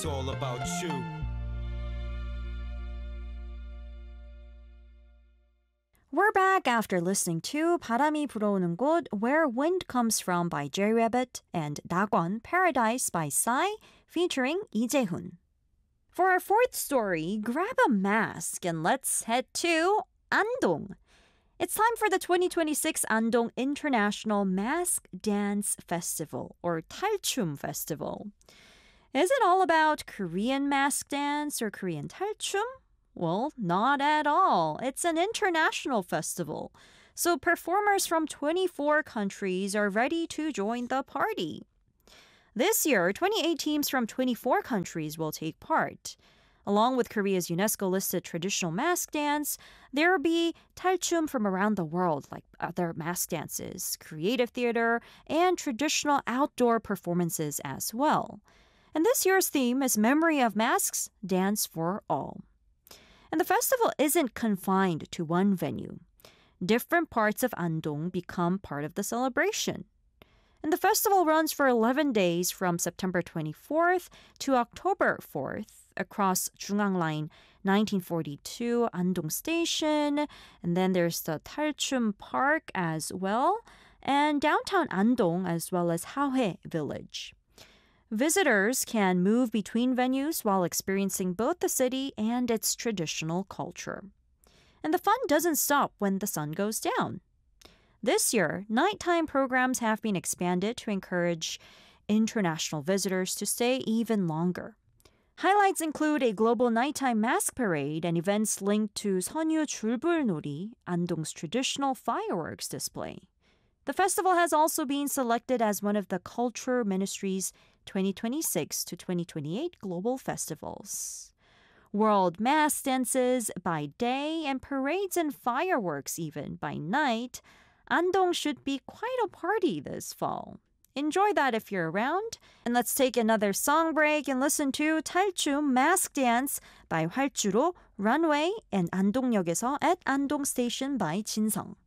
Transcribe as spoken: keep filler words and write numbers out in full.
it's all about you. We're back after listening to 바람이 불어오는 곳, Where Wind Comes From by Jerry Rabbit and 낙원, Paradise by Psy, featuring Lee Jae-hoon. For our fourth story, grab a mask and let's head to Andong. It's time for the twenty twenty-six Andong International Mask Dance Festival, or 탈춤 Festival. Is it all about Korean mask dance or Korean 탈춤? Well, not at all. It's an international festival. So performers from twenty-four countries are ready to join the party. This year, twenty-eight teams from twenty-four countries will take part. Along with Korea's UNESCO-listed traditional mask dance, there will be 탈춤 from around the world, like other mask dances, creative theater, and traditional outdoor performances as well. And this year's theme is Memory of Masks, Dance for All. And the festival isn't confined to one venue. Different parts of Andong become part of the celebration. And the festival runs for eleven days from September twenty-fourth to October fourth across Jungang Line nineteen forty-two Andong Station. And then there's the 탈춤 Park as well, and downtown Andong as well as Haohae Village. Visitors can move between venues while experiencing both the city and its traditional culture. And the fun doesn't stop when the sun goes down. This year, nighttime programs have been expanded to encourage international visitors to stay even longer. Highlights include a global nighttime mask parade and events linked to 선유 줄불놀이, Andong's traditional fireworks display. The festival has also been selected as one of the Culture Ministry's twenty twenty-six to twenty twenty-eight global festivals. World mask dances by day and parades and fireworks even by night, Andong should be quite a party this fall. Enjoy that if you're around. And let's take another song break and listen to 탈춤 Mask Dance by 활주로, Runway, and 안동역에서 at Andong Station by 진성.